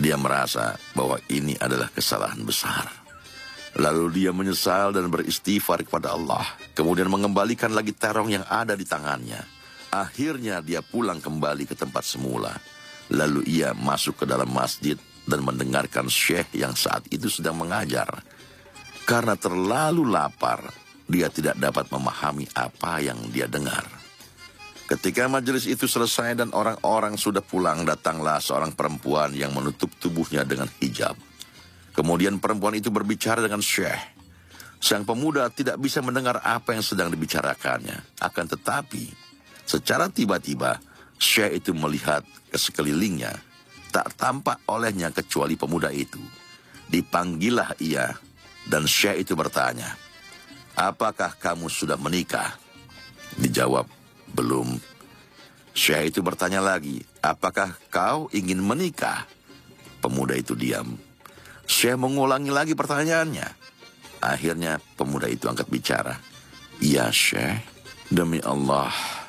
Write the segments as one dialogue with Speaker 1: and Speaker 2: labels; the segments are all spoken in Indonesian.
Speaker 1: Dia merasa bahwa ini adalah kesalahan besar. Lalu dia menyesal dan beristighfar kepada Allah. Kemudian mengembalikan lagi terong yang ada di tangannya. Akhirnya dia pulang kembali ke tempat semula. Lalu ia masuk ke dalam masjid dan mendengarkan syekh yang saat itu sedang mengajar. Karena terlalu lapar, dia tidak dapat memahami apa yang dia dengar. Ketika majelis itu selesai dan orang-orang sudah pulang, datanglah seorang perempuan yang menutup tubuhnya dengan hijab. Kemudian perempuan itu berbicara dengan syekh. Sang pemuda tidak bisa mendengar apa yang sedang dibicarakannya. Akan tetapi, secara tiba-tiba, syekh itu melihat ke sekelilingnya. Tak tampak olehnya kecuali pemuda itu. Dipanggillah ia, dan syekh itu bertanya, "Apakah kamu sudah menikah?" Dijawab, "Belum." Syekh itu bertanya lagi, "Apakah kau ingin menikah?" Pemuda itu diam. Syekh mengulangi lagi pertanyaannya. Akhirnya pemuda itu angkat bicara. "Ya Syekh, demi Allah,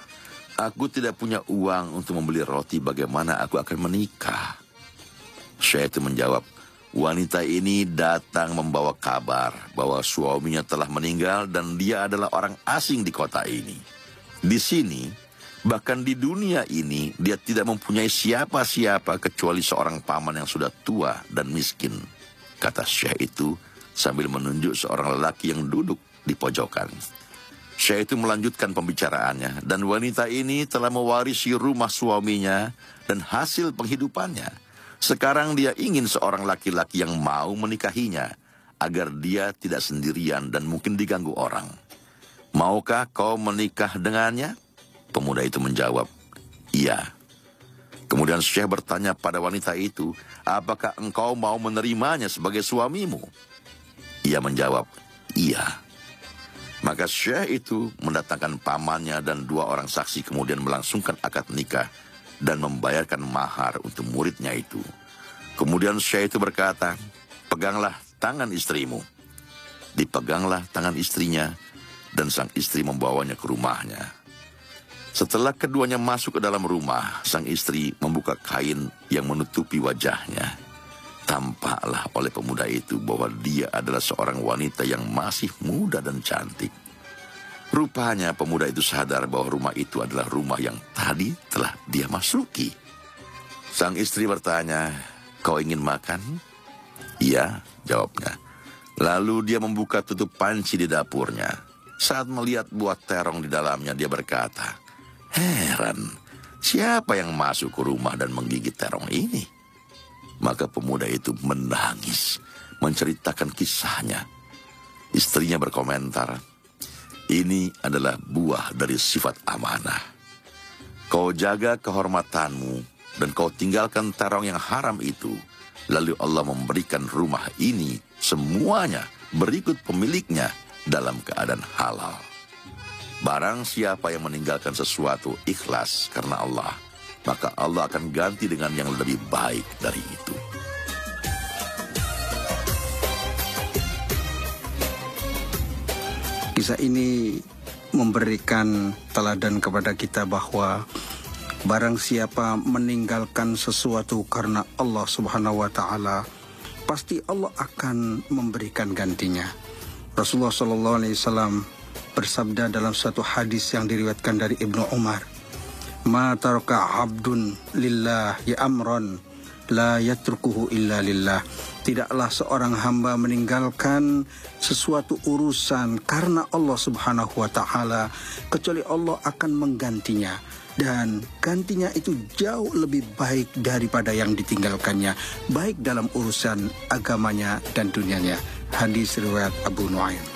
Speaker 1: aku tidak punya uang untuk membeli roti, bagaimana aku akan menikah?" Syekh itu menjawab, "Wanita ini datang membawa kabar bahwa suaminya telah meninggal dan dia adalah orang asing di kota ini. Di sini, bahkan di dunia ini, dia tidak mempunyai siapa-siapa kecuali seorang paman yang sudah tua dan miskin," kata syekh itu sambil menunjuk seorang lelaki yang duduk di pojokan. Syekh itu melanjutkan pembicaraannya, dan wanita ini telah mewarisi rumah suaminya dan hasil penghidupannya. Sekarang dia ingin seorang laki-laki yang mau menikahinya, agar dia tidak sendirian dan mungkin diganggu orang. "Maukah kau menikah dengannya?" Pemuda itu menjawab, "Iya." Kemudian syekh bertanya pada wanita itu, "Apakah engkau mau menerimanya sebagai suamimu?" Ia menjawab, "Iya." Maka syekh itu mendatangkan pamannya dan 2 orang saksi, kemudian melangsungkan akad nikah dan membayarkan mahar untuk muridnya itu. Kemudian syekh itu berkata, "Peganglah tangan istrimu." Dipeganglah tangan istrinya, dan sang istri membawanya ke rumahnya. Setelah keduanya masuk ke dalam rumah, sang istri membuka kain yang menutupi wajahnya. Tampaklah oleh pemuda itu bahwa dia adalah seorang wanita yang masih muda dan cantik. Rupanya pemuda itu sadar bahwa rumah itu adalah rumah yang tadi telah dia masuki. Sang istri bertanya, "Kau ingin makan?" "Iya," jawabnya. Lalu dia membuka tutup panci di dapurnya. Saat melihat buah terong di dalamnya, dia berkata, "Heran, siapa yang masuk ke rumah dan menggigit terong ini?" Maka pemuda itu menangis, menceritakan kisahnya. Istrinya berkomentar, "Ini adalah buah dari sifat amanah. Kau jaga kehormatanmu dan kau tinggalkan terong yang haram itu. Lalu Allah memberikan rumah ini semuanya berikut pemiliknya dalam keadaan halal. Barang siapa yang meninggalkan sesuatu ikhlas karena Allah, maka Allah akan ganti dengan yang lebih baik dari itu."
Speaker 2: Kisah ini memberikan teladan kepada kita bahwa barang siapa meninggalkan sesuatu karena Allah Subhanahu wa taala, pasti Allah akan memberikan gantinya. Rasulullah SAW bersabda dalam suatu hadis yang diriwayatkan dari Ibnu Umar, "Ma taraka abdun lillah ya amran la yatrukuhu illa lillah." Tidaklah seorang hamba meninggalkan sesuatu urusan karena Allah Subhanahu wa taala kecuali Allah akan menggantinya, dan gantinya itu jauh lebih baik daripada yang ditinggalkannya, baik dalam urusan agamanya dan dunianya. Hadis riwayat Abu Nuaim.